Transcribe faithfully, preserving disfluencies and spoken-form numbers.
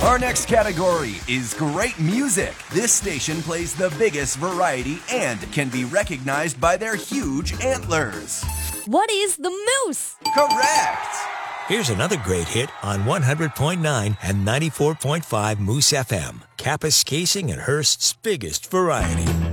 Our next category is great music. This station plays the biggest variety and can be recognized by their huge antlers. What is the moose? Correct! Here's another great hit on one hundred point nine and ninety-four point five Moose F M. Kappes Casing and Hurst's biggest variety.